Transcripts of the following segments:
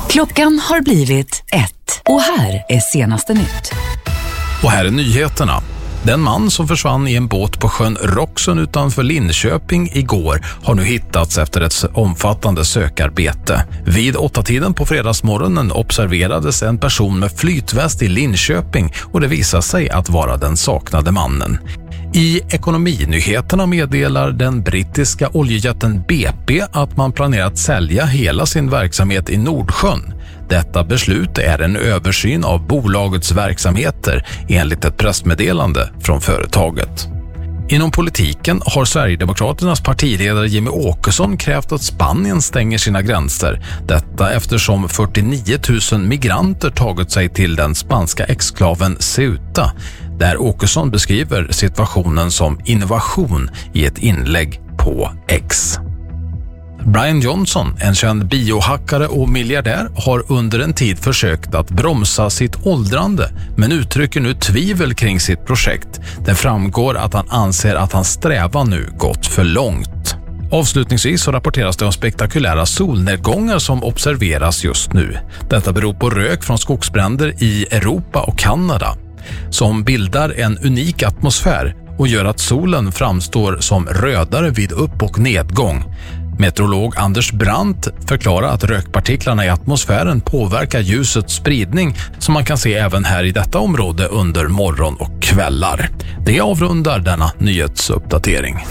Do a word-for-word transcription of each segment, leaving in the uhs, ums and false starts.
Klockan har blivit ett. Och här är senaste nytt. Och här är nyheterna. Den man som försvann i en båt på sjön Roxen utanför Linköping igår har nu hittats efter ett omfattande sökarbete. Vid åtta-tiden på fredagsmorgonen observerades en person med flytväst i Linköping och det visade sig att vara den saknade mannen. I ekonominyheterna meddelar den brittiska oljejätten B P att man planerar att sälja hela sin verksamhet i Nordsjön. Detta beslut är en översyn av bolagets verksamheter enligt ett pressmeddelande från företaget. Inom politiken har Sverigedemokraternas partiledare Jimmie Åkesson krävt att Spanien stänger sina gränser. Detta eftersom fyrtionio tusen migranter tagit sig till den spanska exklaven Ceuta, där Åkesson beskriver situationen som innovation i ett inlägg på X. Brian Johnson, en känd biohackare och miljardär, har under en tid försökt att bromsa sitt åldrande men uttrycker nu tvivel kring sitt projekt. Det framgår att han anser att hans strävan nu gått för långt. Avslutningsvis så rapporteras det om spektakulära solnedgångar som observeras just nu. Detta beror på rök från skogsbränder i Europa och Kanada som bildar en unik atmosfär och gör att solen framstår som rödare vid upp- och nedgång. Meteorolog Anders Brandt förklarar att rökpartiklarna i atmosfären påverkar ljusets spridning som man kan se även här i detta område under morgon och kvällar. Det avrundar denna nyhetsuppdatering.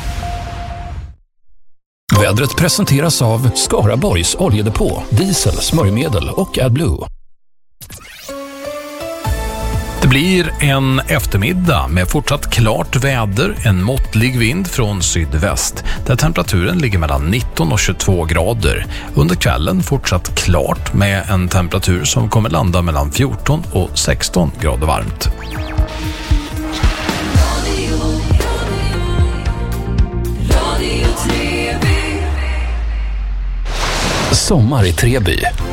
Vädret presenteras av Skaraborgs oljedepå, diesel, smörjmedel och AdBlue. Det blir en eftermiddag med fortsatt klart väder, en måttlig vind från sydväst där temperaturen ligger mellan nitton och tjugotvå grader. Under kvällen fortsatt klart med en temperatur som kommer landa mellan fjorton och sexton grader varmt. Sommar i Treby.